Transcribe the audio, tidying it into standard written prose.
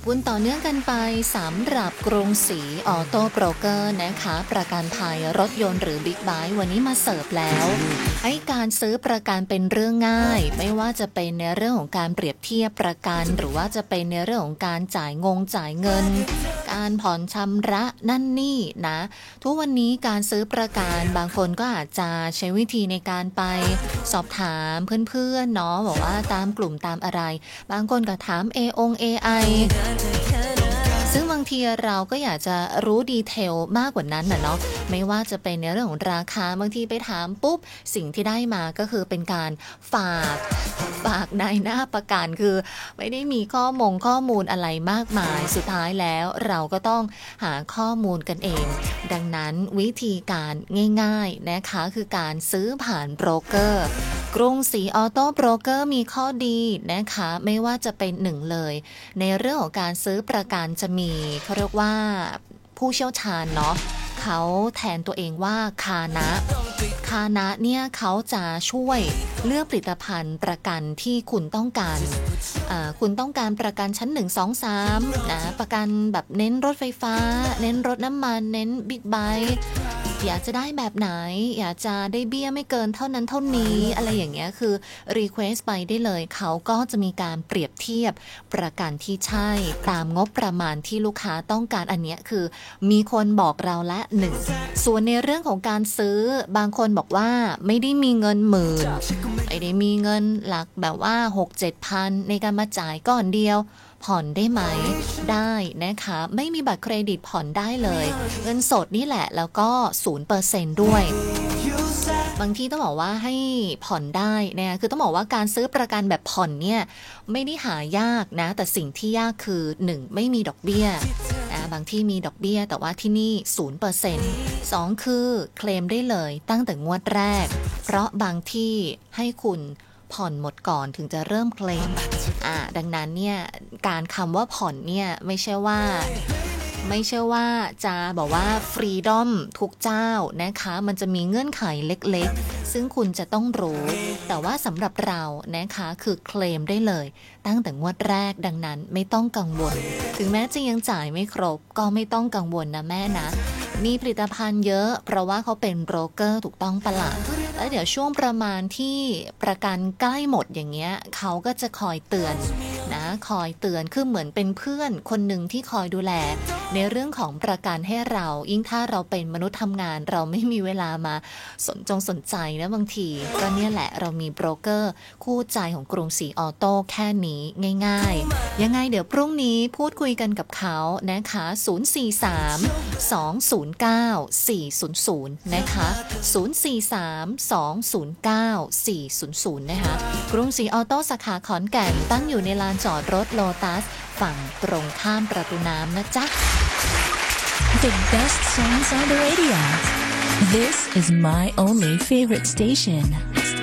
คุณต่อเนื่องกันไปสำหรับกรุงศรีออโต้โบรกเกอร์นะคะประกันภัยรถยนต์หรือบิ๊กไบค์วันนี้มาเสิร์ฟแล้วให้การซื้อประกันเป็นเรื่องง่ายไม่ว่าจะเป็นในเรื่องของการเปรียบเทียบประกันหรือว่าจะเป็นในเรื่องของการจ่ายเงินการผ่อนชำระนั่นนี่นะทุกวันนี้การซื้อประกันบางคนก็อาจจะใช้วิธีในการไปสอบถามเพื่อนๆเนาะบอกว่าตามกลุ่มตามอะไรบางคนก็ถาม AI ซึ่งบางทีเราก็อยากจะรู้ดีเทลมากกว่านั้นเนาะไม่ว่าจะเป็นในเรื่องของราคาบางทีไปถามปุ๊บสิ่งที่ได้มาก็คือเป็นการฝากนายหน้าประกันคือไม่ได้มีข้อมูลอะไรมากมายสุดท้ายแล้วเราก็ต้องหาข้อมูลกันเองดังนั้นวิธีการง่ายๆนะคะคือการซื้อผ่านโบรกเกอร์กรุงศรีออโต้โบรกเกอร์มีข้อดีนะคะไม่ว่าจะเป็นหนึ่งเลยในเรื่องของการซื้อประกันจะมีเขาเรียกว่าผู้เชี่ยวชาญเนาะเขาแทนตัวเองว่าคานะเนี่ยเขาจะช่วยเลือกผลิตภัณฑ์ประกันที่คุณต้องการคุณต้องการประกันชั้น1 2 3นะประกันแบบเน้นรถไฟฟ้าเน้นรถน้ำมันเน้นบิ๊กไบค์อยากจะได้แบบไหนอยากจะได้เบี้ยไม่เกินเท่านั้นเท่านี้อะไรอย่างเงี้ยคือรีเควสไปได้เลยเขาก็จะมีการเปรียบเทียบประกันที่ใช่ตามงบประมาณที่ลูกค้าต้องการอันเนี้ยคือมีคนบอกเราละ1ส่วนในเรื่องของการซื้อบางคนบอกว่าไม่ได้มีเงินหมื่นไม่ได้มีเงินหลักแบบว่า 6-7 พันในการมาจ่ายก้อนเดียวผ่อนได้ไหมได้นะคะไม่มีบัตรเครดิตผ่อนได้เลยเงินสดนี่แหละแล้วก็ 0% ด้วยบางทีต้องบอกว่าให้ผ่อนได้นะคือต้องบอกว่าการซื้อประกันแบบผ่อนเนี่ยไม่ได้หายากนะแต่สิ่งที่ยากคือ1ไม่มีดอกเบี้ยบางที่มีดอกเบี้ยแต่ว่าที่นี่ 0% 2คือเคลมได้เลยตั้งแต่งวดแรกเพราะบางที่ให้คุณผ่อนหมดก่อนถึงจะเริ่มเคลมดังนั้นเนี่ยการคำว่าผ่อนเนี่ยไม่ใช่ว่าจะบอกว่าฟรีดอมทุกเจ้านะคะมันจะมีเงื่อนไขเล็กๆซึ่งคุณจะต้องรู้แต่ว่าสำหรับเรานะคะคือเคลมได้เลยตั้งแต่งวดแรกดังนั้นไม่ต้องกังวลถึงแม้จะยังจ่ายไม่ครบก็ไม่ต้องกังวลนะแม่นะมีผลิตภัณฑ์เยอะเพราะว่าเขาเป็นโบรกเกอร์ถูกต้องปะล่ะแล้วเดี๋ยวช่วงประมาณที่ประกันใกล้หมดอย่างเงี้ยเขาก็จะคอยเตือนนะคอยเตือนคือเหมือนเป็นเพื่อนคนหนึ่งที่คอยดูแลในเรื่องของประกันให้เรายิ่งถ้าเราเป็นมนุษย์ทำงานเราไม่มีเวลามาสนใจนะบางทีก็เนี่ยแหละเรามีโบรกเกอร์คู่ใจของกรุงศรีออโต้แค่นี้ง่ายๆยังไงเดี๋ยวพรุ่งนี้พูดคุยกันกับเขานะคะ043-209-400นะคะ043-209-400นะคะกรุงศรีออโต้สาขาขอนแก่นตั้งอยู่ในลานจอดรถโลตัสฝั่งตรงข้ามประตูน้ำนะจ๊ะ The best songs on the radio. This is my only favorite station.